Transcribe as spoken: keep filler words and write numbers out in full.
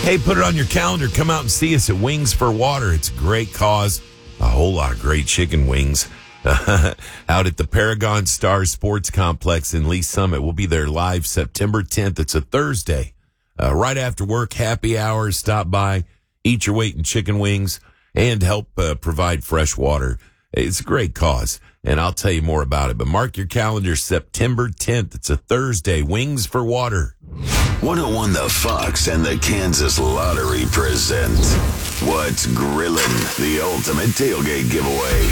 Hey, put it on your calendar. Come out and see us at Wings for Water. It's a great cause. A whole lot of great chicken wings. Out at the Paragon Star Sports Complex in Lee Summit. We'll be there live September tenth. It's a Thursday. Uh, right after work, happy hours. Stop by, eat your weight in chicken wings, and help uh, provide fresh water. It's a great cause, and I'll tell you more about it. But mark your calendar, September tenth. It's a Thursday. Wings for Water. one oh one The Fox and the Kansas Lottery present What's Grillin', the ultimate tailgate giveaway.